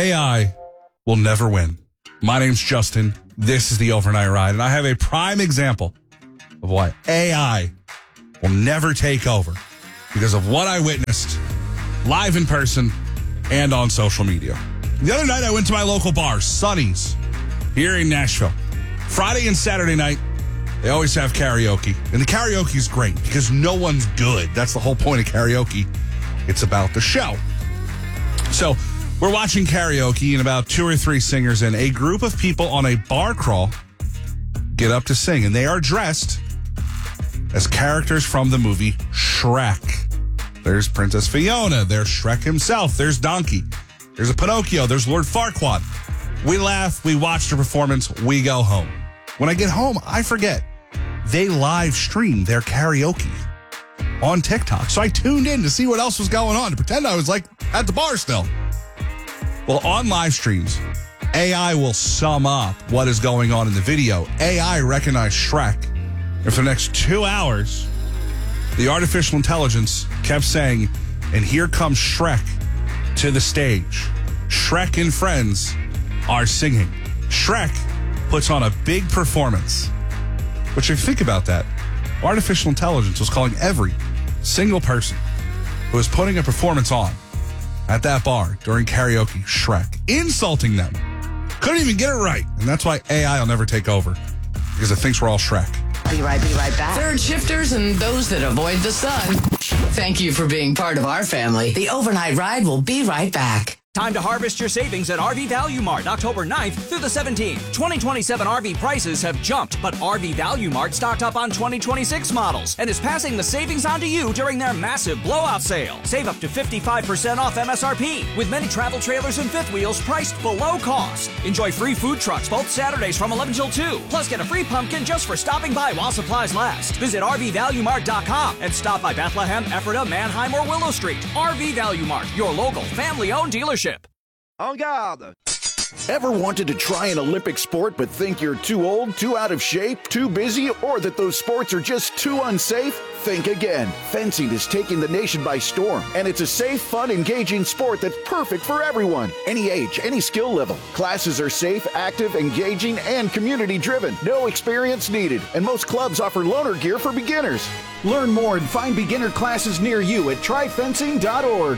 AI will never win. My name's Justin. This is the Overnight Ride, and I have a prime example of why AI will never take over because of what I witnessed live in person and on social media. The other night, I went to my local bar, Sonny's, here in Nashville. Friday and Saturday night, they always have karaoke. And the karaoke is great because no one's good. That's the whole point of karaoke. It's about the show. So we're watching karaoke, and about 2 or 3 singers in, a group of people on a bar crawl get up to sing. And they are dressed as characters from the movie Shrek. There's Princess Fiona. There's Shrek himself. There's Donkey. There's a Pinocchio. There's Lord Farquaad. We laugh. We watch the performance. We go home. When I get home, I forget. They live stream their karaoke on TikTok. So I tuned in to see what else was going on, to pretend I was like at the bar still. Well, on live streams, AI will sum up what is going on in the video. AI recognized Shrek. And for the next 2 hours, the artificial intelligence kept saying, and here comes Shrek to the stage. Shrek and friends are singing. Shrek puts on a big performance. But if you think about that, artificial intelligence was calling every single person who was putting a performance on at that bar during karaoke Shrek, insulting them. Couldn't even get it right. And that's why AI will never take over, because it thinks we're all Shrek. Be right back. Third shifters and those that avoid the sun. Thank you for being part of our family. The Overnight Ride will be right back. Time to harvest your savings at RV Value Mart, October 9th through the 17th. 2027 RV prices have jumped, but RV Value Mart stocked up on 2026 models and is passing the savings on to you during their massive blowout sale. Save up to 55% off MSRP, with many travel trailers and fifth wheels priced below cost. Enjoy free food trucks both Saturdays from 11 till 2. Plus, get a free pumpkin just for stopping by while supplies last. Visit RVValueMart.com and stop by Bethlehem, Ephrata, Manheim, or Willow Street. RV Value Mart, your local family-owned dealership. En garde! Ever wanted to try an Olympic sport but think you're too old, too out of shape, too busy, or that those sports are just too unsafe? Think again. Fencing is taking the nation by storm, and it's a safe, fun, engaging sport that's perfect for everyone. Any age, any skill level. Classes are safe, active, engaging, and community-driven. No experience needed, and most clubs offer loaner gear for beginners. Learn more and find beginner classes near you at tryfencing.org.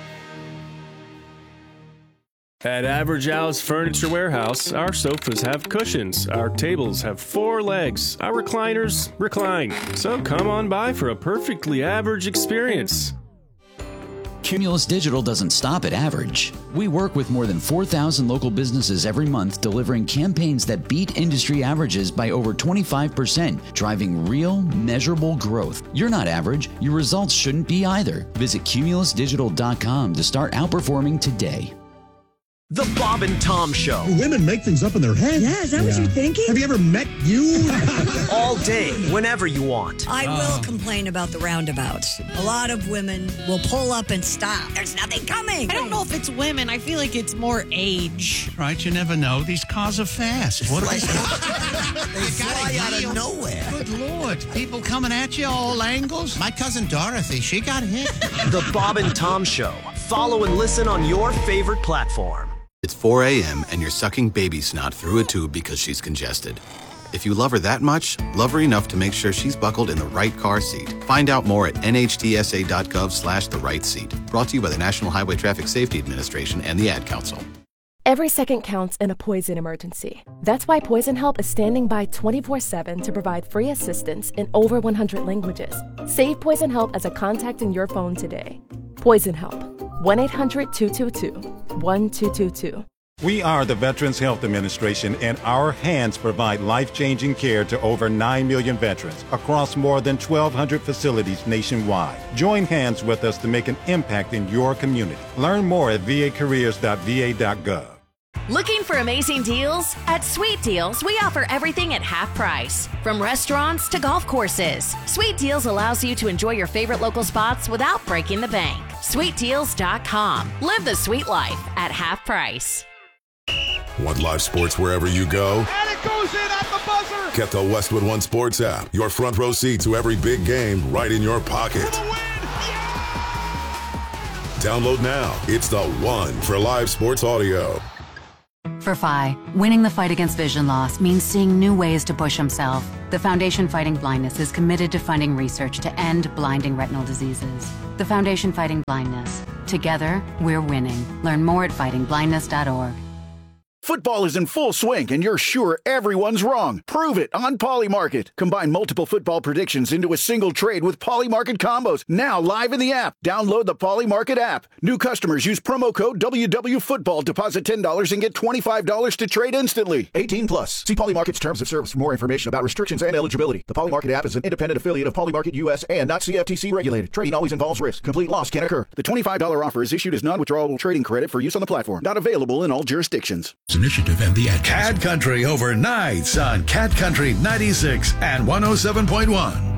At Average House Furniture Warehouse, our sofas have cushions, our tables have 4 legs, our recliners recline. So come on by for a perfectly average experience. Cumulus Digital doesn't stop at average. We work with more than 4,000 local businesses every month, delivering campaigns that beat industry averages by over 25%, driving real, measurable growth. You're not average. Your results shouldn't be either. Visit cumulusdigital.com to start outperforming today. The Bob and Tom Show. Women make things up in their head. Yeah, is that what you're thinking? Have you ever met you? All day, whenever you want. I will complain about the roundabouts. A lot of women will pull up and stop. There's nothing coming. I don't know if it's women. I feel like it's more age. Right, you never know. These cars are fast. What They fly out of nowhere. Good Lord. People coming at you all angles. My cousin Dorothy, she got hit. The Bob and Tom Show. Follow and listen on your favorite platform. It's 4 a.m. and you're sucking baby snot through a tube because she's congested. If you love her that much, love her enough to make sure she's buckled in the right car seat. Find out more at nhtsa.gov/the right seat. Brought to you by the National Highway Traffic Safety Administration and the Ad Council. Every second counts in a poison emergency. That's why Poison Help is standing by 24/7 to provide free assistance in over 100 languages. Save Poison Help as a contact in your phone today. Poison Help. 1-800-222-1222. We are the Veterans Health Administration, and our hands provide life-changing care to over 9 million veterans across more than 1,200 facilities nationwide. Join hands with us to make an impact in your community. Learn more at vacareers.va.gov. Looking for amazing deals? At Sweet Deals, we offer everything at half price, from restaurants to golf courses. Sweet Deals allows you to enjoy your favorite local spots without breaking the bank. SweetDeals.com. Live the sweet life at half price. Want live sports wherever you go? And it goes in at the buzzer! Get the Westwood One Sports app. Your front row seat to every big game right in your pocket. Download now. It's the one for live sports audio. For Phi, winning the fight against vision loss means seeing new ways to push himself. The Foundation Fighting Blindness is committed to funding research to end blinding retinal diseases. The Foundation Fighting Blindness. Together, we're winning. Learn more at fightingblindness.org. Football is in full swing, and you're sure everyone's wrong. Prove it on Polymarket. Combine multiple football predictions into a single trade with Polymarket combos. Now live in the app. Download the Polymarket app. New customers use promo code WWFootball. Deposit $10 and get $25 to trade instantly. 18 plus. See Polymarket's terms of service for more information about restrictions and eligibility. The Polymarket app is an independent affiliate of Polymarket US and not CFTC regulated. Trading always involves risk. Complete loss can occur. The $25 offer is issued as non-withdrawable trading credit for use on the platform. Not available in all jurisdictions. Initiative and the ad. Cat Country overnights on Cat Country 96 and 107.1.